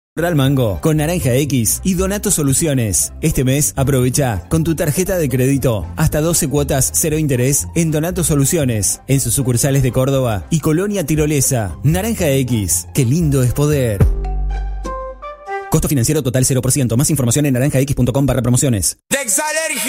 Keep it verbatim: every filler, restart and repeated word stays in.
Real Mango con Naranja X y Donato Soluciones. Este mes aprovecha con tu tarjeta de crédito hasta doce cuotas cero interés en Donato Soluciones, en sus sucursales de Córdoba y Colonia Tirolesa. Naranja X, qué lindo es poder. Costo financiero total cero por ciento. Más información en naranja x punto com barra promociones. Dexalergia.